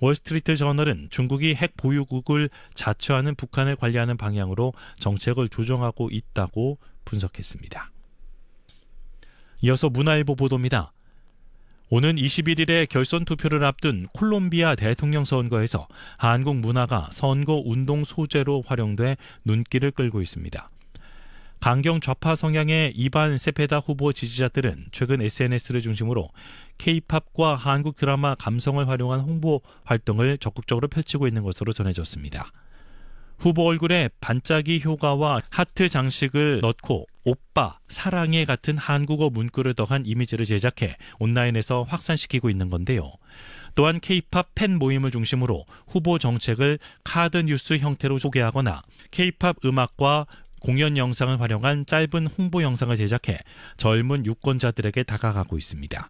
월스트리트 저널은 중국이 핵 보유국을 자처하는 북한을 관리하는 방향으로 정책을 조정하고 있다고 분석했습니다. 이어서 문화일보 보도입니다. 오는 21일에 결선 투표를 앞둔 콜롬비아 대통령 선거에서 한국 문화가 선거 운동 소재로 활용돼 눈길을 끌고 있습니다. 강경 좌파 성향의 이반 세페다 후보 지지자들은 최근 SNS를 중심으로 K-팝과 한국 드라마 감성을 활용한 홍보 활동을 적극적으로 펼치고 있는 것으로 전해졌습니다. 후보 얼굴에 반짝이 효과와 하트 장식을 넣고 오빠, 사랑해 같은 한국어 문구를 더한 이미지를 제작해 온라인에서 확산시키고 있는 건데요. 또한 K-팝 팬 모임을 중심으로 후보 정책을 카드 뉴스 형태로 소개하거나 K-팝 음악과 공연 영상을 활용한 짧은 홍보 영상을 제작해 젊은 유권자들에게 다가가고 있습니다.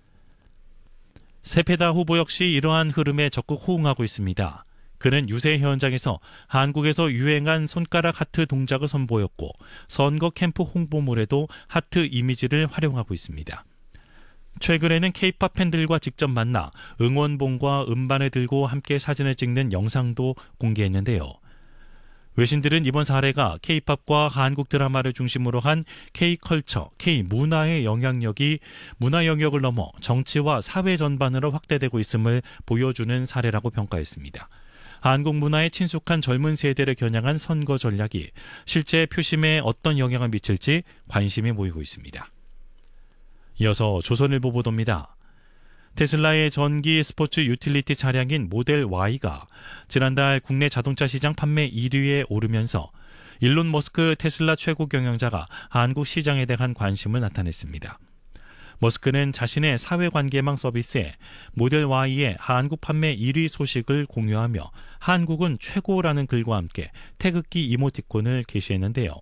세페다 후보 역시 이러한 흐름에 적극 호응하고 있습니다. 그는 유세 현장에서 한국에서 유행한 손가락 하트 동작을 선보였고 선거 캠프 홍보물에도 하트 이미지를 활용하고 있습니다. 최근에는 K-팝 팬들과 직접 만나 응원봉과 음반을 들고 함께 사진을 찍는 영상도 공개했는데요. 외신들은 이번 사례가 K-팝과 한국 드라마를 중심으로 한 K-컬처, K-문화의 영향력이 문화 영역을 넘어 정치와 사회 전반으로 확대되고 있음을 보여주는 사례라고 평가했습니다. 한국 문화에 친숙한 젊은 세대를 겨냥한 선거 전략이 실제 표심에 어떤 영향을 미칠지 관심이 모이고 있습니다. 이어서 조선일보 보도입니다. 테슬라의 전기 스포츠 유틸리티 차량인 모델 Y가 지난달 국내 자동차 시장 판매 1위에 오르면서 일론 머스크 테슬라 최고 경영자가 한국 시장에 대한 관심을 나타냈습니다. 머스크는 자신의 사회관계망 서비스에 모델 Y의 한국 판매 1위 소식을 공유하며 한국은 최고라는 글과 함께 태극기 이모티콘을 게시했는데요.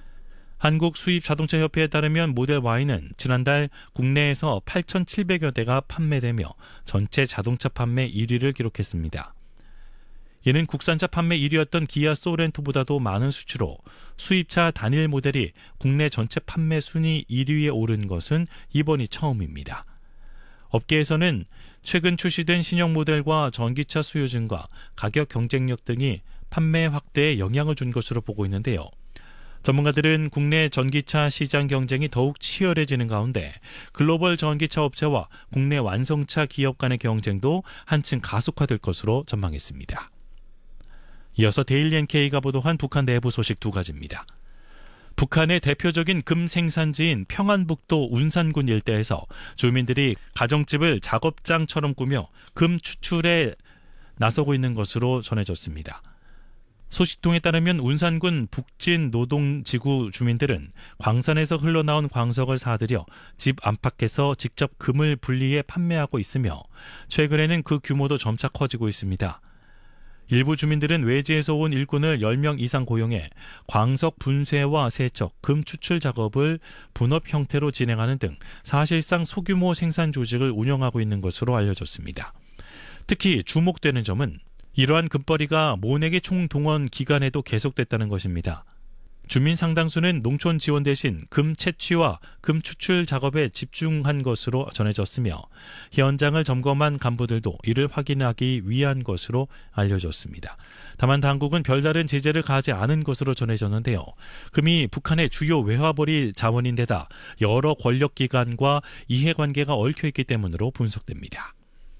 한국 수입 자동차 협회에 따르면 모델 Y는 지난달 국내에서 8,700여 대가 판매되며 전체 자동차 판매 1위를 기록했습니다. 이는 국산차 판매 1위였던 기아 소렌토보다도 많은 수치로 수입차 단일 모델이 국내 전체 판매 순위 1위에 오른 것은 이번이 처음입니다. 업계에서는 최근 출시된 신형 모델과 전기차 수요 증가, 가격 경쟁력 등이 판매 확대에 영향을 준 것으로 보고 있는데요. 전문가들은 국내 전기차 시장 경쟁이 더욱 치열해지는 가운데 글로벌 전기차 업체와 국내 완성차 기업 간의 경쟁도 한층 가속화될 것으로 전망했습니다. 이어서 데일리 NK가 보도한 북한 내부 소식 두 가지입니다. 북한의 대표적인 금 생산지인 평안북도 운산군 일대에서 주민들이 가정집을 작업장처럼 꾸며 금 추출에 나서고 있는 것으로 전해졌습니다. 소식통에 따르면 운산군 북진 노동지구 주민들은 광산에서 흘러나온 광석을 사들여 집 안팎에서 직접 금을 분리해 판매하고 있으며 최근에는 그 규모도 점차 커지고 있습니다. 일부 주민들은 외지에서 온 일꾼을 10명 이상 고용해 광석 분쇄와 세척, 금 추출 작업을 분업 형태로 진행하는 등 사실상 소규모 생산 조직을 운영하고 있는 것으로 알려졌습니다. 특히 주목되는 점은 이러한 금벌이가 모내기 총동원 기간에도 계속됐다는 것입니다. 주민 상당수는 농촌 지원 대신 금 채취와 금 추출 작업에 집중한 것으로 전해졌으며 현장을 점검한 간부들도 이를 확인하기 위한 것으로 알려졌습니다. 다만 당국은 별다른 제재를 가하지 않은 것으로 전해졌는데요. 금이 북한의 주요 외화벌이 자원인데다 여러 권력기관과 이해관계가 얽혀있기 때문으로 분석됩니다.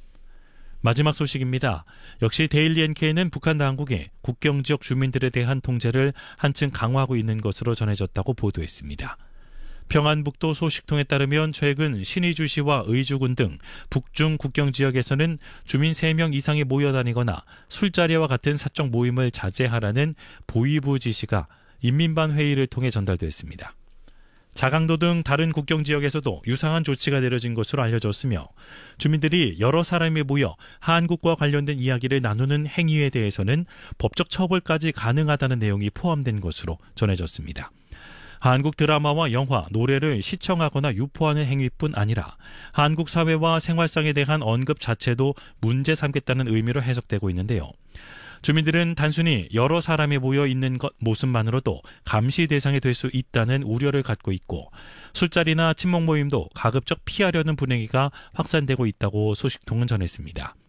마지막 소식입니다. 역시 데일리 NK는 북한 당국이 국경지역 주민들에 대한 통제를 한층 강화하고 있는 것으로 전해졌다고 보도했습니다. 평안북도 소식통에 따르면 최근 신의주시와 의주군 등 북중 국경지역에서는 주민 3명 이상이 모여다니거나 술자리와 같은 사적 모임을 자제하라는 보위부 지시가 인민반 회의를 통해 전달됐습니다. 자강도 등 다른 국경지역에서도 유사한 조치가 내려진 것으로 알려졌으며 주민들이 여러 사람이 모여 한국과 관련된 이야기를 나누는 행위에 대해서는 법적 처벌까지 가능하다는 내용이 포함된 것으로 전해졌습니다. 한국 드라마와 영화, 노래를 시청하거나 유포하는 행위뿐 아니라 한국 사회와 생활상에 대한 언급 자체도 문제 삼겠다는 의미로 해석되고 있는데요. 주민들은 단순히 여러 사람이 모여 있는 것 모습만으로도 감시 대상이 될 수 있다는 우려를 갖고 있고 술자리나 친목 모임도 가급적 피하려는 분위기가 확산되고 있다고 소식통은 전했습니다.